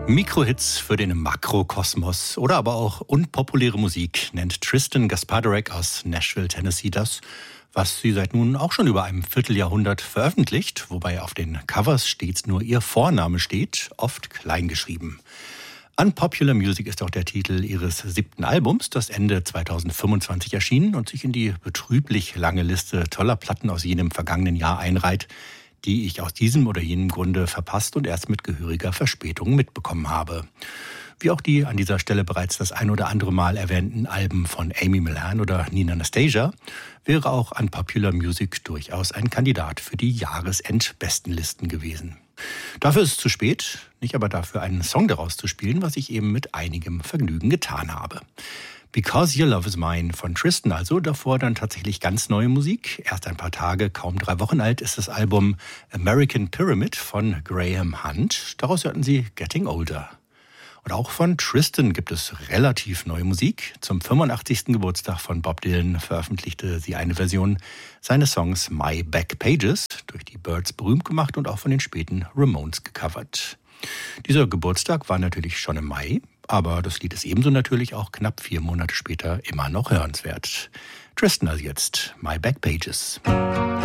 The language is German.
Mikrohits für den Makrokosmos oder aber auch unpopuläre Musik nennt Tristan Gaspadarek aus Nashville, Tennessee das, was sie seit nun auch schon über einem Vierteljahrhundert veröffentlicht, wobei auf den Covers stets nur ihr Vorname steht, oft kleingeschrieben. Unpopular Music ist auch der Titel ihres 7. Albums, das Ende 2025 erschien und sich in die betrüblich lange Liste toller Platten aus jenem vergangenen Jahr einreiht, die ich aus diesem oder jenem Grunde verpasst und erst mit gehöriger Verspätung mitbekommen habe. Wie auch die an dieser Stelle bereits das ein oder andere Mal erwähnten Alben von Amy Millan oder Nina Anastasia, wäre auch Unpopular Music durchaus ein Kandidat für die Jahresendbestenlisten gewesen. Dafür ist es zu spät, nicht aber dafür einen Song daraus zu spielen, was ich eben mit einigem Vergnügen getan habe. Because Your Love Is Mine von Tristan also, davor dann tatsächlich ganz neue Musik. Erst ein paar Tage, kaum 3 Wochen alt, ist das Album American Pyramid von Graham Hunt. Daraus hörten Sie Getting Older. Und auch von Tristan gibt es relativ neue Musik. Zum 85. Geburtstag von Bob Dylan veröffentlichte sie eine Version seines Songs My Back Pages, durch die Byrds berühmt gemacht und auch von den späten Ramones gecovert. Dieser Geburtstag war natürlich schon im Mai, aber das Lied ist ebenso natürlich auch knapp 4 Monate später immer noch hörenswert. Tristan also jetzt, My Back Pages.